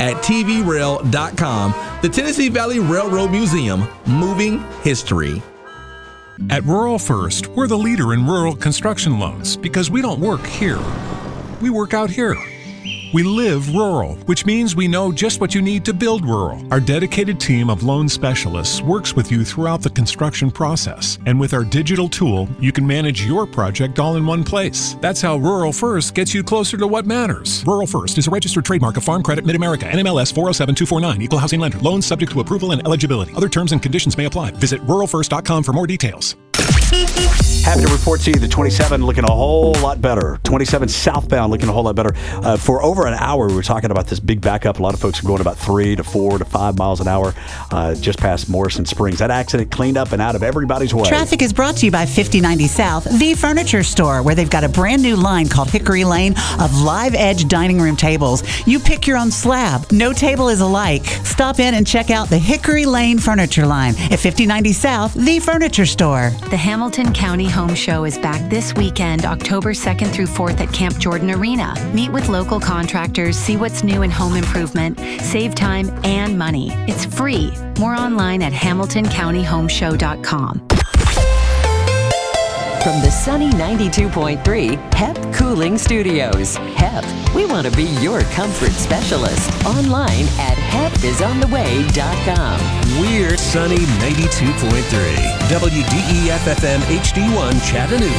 at tvrail.com. The Tennessee Valley Railroad Museum, moving history. At Rural First, we're the leader in rural construction loans because we don't work here. We work out here. We live rural, which means we know just what you need to build rural. Our dedicated team of loan specialists works with you throughout the construction process. And with our digital tool, you can manage your project all in one place. That's how Rural First gets you closer to what matters. Rural First is a registered trademark of Farm Credit Mid-America, NMLS 407249, Equal Housing Lender. Loans subject to approval and eligibility. Other terms and conditions may apply. Visit ruralfirst.com for more details. Happy to report to you the 27 looking a whole lot better. 27 southbound looking a whole lot better. For over an hour, we were talking about this big backup. A lot of folks are going about 3 to 4 to 5 miles an hour just past Morrison Springs. That accident cleaned up and out of everybody's way. Traffic is brought to you by 5090 South, the furniture store, where they've got a brand new line called Hickory Lane of live edge dining room tables. You pick your own slab. No table is alike. Stop in and check out the Hickory Lane furniture line at 5090 South, the furniture store. The Hamilton County Home Show is back this weekend, October 2nd through 4th at Camp Jordan Arena. Meet with local contractors, see what's new in home improvement, save time and money. It's free. More online at hamiltoncountyhomeshow.com. From the sunny 92.3 HEP Cooling Studios. HEP, we want to be your comfort specialist. Online at hepisontheway.com. We're sunny 92.3 WDEF FM HD1 Chattanooga.